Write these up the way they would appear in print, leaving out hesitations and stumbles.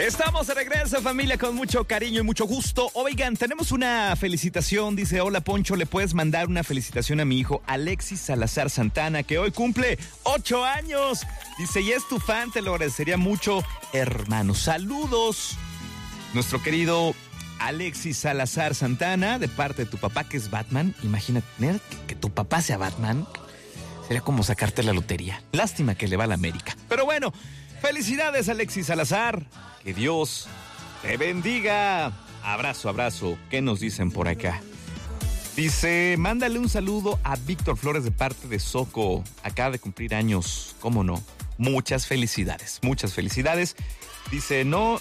Estamos de regreso, familia, con mucho cariño y mucho gusto. Oigan, tenemos una felicitación. Dice, hola Poncho, ¿le puedes mandar una felicitación a mi hijo Alexis Salazar Santana, que hoy cumple 8 años? Dice, y es tu fan, te lo agradecería mucho, hermano. Saludos, nuestro querido Alexis Salazar Santana, de parte de tu papá, que es Batman. Imagínate tener que tu papá sea Batman. Sería como sacarte la lotería. Lástima que le va a la América. Pero bueno, felicidades, Alexis Salazar. Que Dios te bendiga. Abrazo, abrazo. ¿Qué nos dicen por acá? Dice, mándale un saludo a Víctor Flores de parte de Soco. Acaba de cumplir años. ¿Cómo no? Muchas felicidades, muchas felicidades. Dice, no...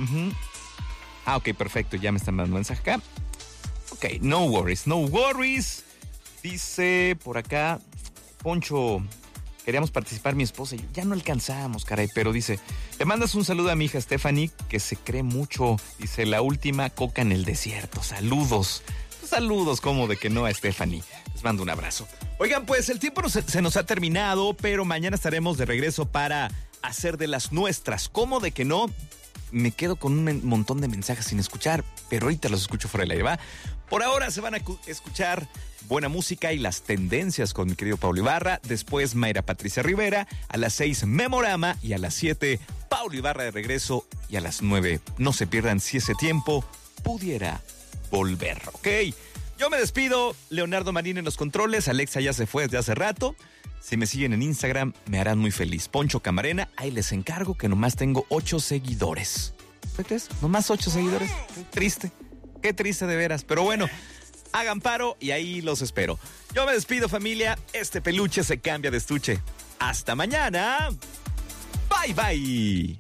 ok, perfecto. Ya me están dando mensaje acá. Ok, no worries, no worries. Dice por acá, Poncho... Queríamos participar mi esposa y yo, ya no alcanzamos, caray, pero dice, le mandas un saludo a mi hija Stephanie, que se cree mucho, dice, la última coca en el desierto, saludos, saludos, como de que no a Stephanie, les mando un abrazo. Oigan, pues el tiempo se nos ha terminado, pero mañana estaremos de regreso para hacer de las nuestras, ¿cómo de que no? Me quedo con un montón de mensajes sin escuchar, pero ahorita los escucho fuera del aire, ¿va? Por ahora se van a escuchar buena música y las tendencias con mi querido Paulo Ibarra. Después Mayra Patricia Rivera. A las 6 Memorama. Y a las 7 Paulo Ibarra de regreso. Y a las 9 no se pierdan si ese tiempo pudiera volver. ¿Ok? Yo me despido. Leonardo Marín en los controles. Alexa ya se fue desde hace rato. Si me siguen en Instagram me harán muy feliz. Poncho Camarena. Ahí les encargo que nomás tengo 8 seguidores. ¿Qué crees? ¿Nomás 8 seguidores? Qué triste. Qué triste de veras. Pero bueno, hagan paro y ahí los espero. Yo me despido, familia. Este peluche se cambia de estuche. Hasta mañana. Bye, bye.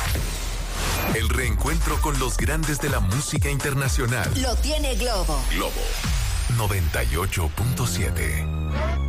El reencuentro con los grandes de la música internacional. Lo tiene Globo. Globo 98.7.